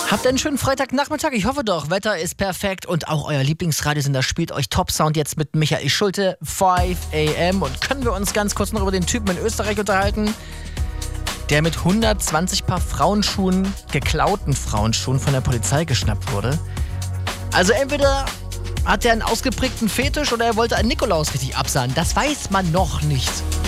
Habt einen schönen Freitagnachmittag? Ich hoffe doch. Wetter ist perfekt und auch euer Lieblingsradiosender spielt euch Top Sound jetzt mit Michael Schulte, 5 AM. Und können wir uns ganz kurz noch über den Typen in Österreich unterhalten, der mit 120 Paar Frauenschuhen, geklauten Frauenschuhen von der Polizei geschnappt wurde? Also entweder hat er einen ausgeprägten Fetisch oder er wollte einen Nikolaus richtig absahen. Das weiß man noch nicht.